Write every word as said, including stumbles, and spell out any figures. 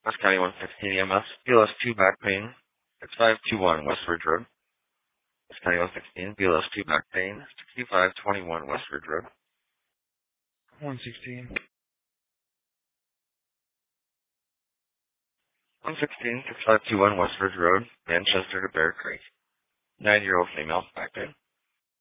West County one fifteen E M S, B L S two back pain, six five two one West Ridge Road. West County one sixteen, B L S two back pain, sixty-five twenty-one West Ridge Road. one sixteen. one sixteen, six five two one West Ridge Road, Manchester to Bear Creek. Nine-year-old female, back pain.